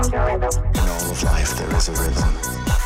In all of life there is a rhythm.